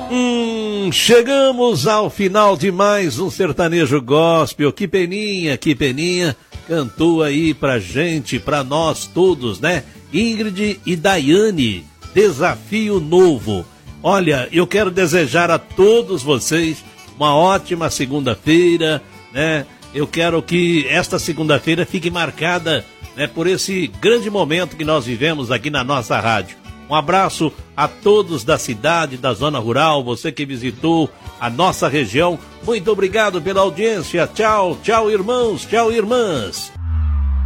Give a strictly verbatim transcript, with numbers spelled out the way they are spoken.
Hum, chegamos ao final de mais um sertanejo gospel. Que peninha, que peninha. Cantou aí pra gente, pra nós todos, né? Ingrid e Daiane, Desafio Novo. Olha, eu quero desejar a todos vocês uma ótima segunda-feira, né? Eu quero que esta segunda-feira fique marcada, né, por esse grande momento que nós vivemos aqui na nossa rádio. Um abraço a todos da cidade, da zona rural, você que visitou a nossa região. Muito obrigado pela audiência. Tchau, tchau, irmãos, tchau, irmãs.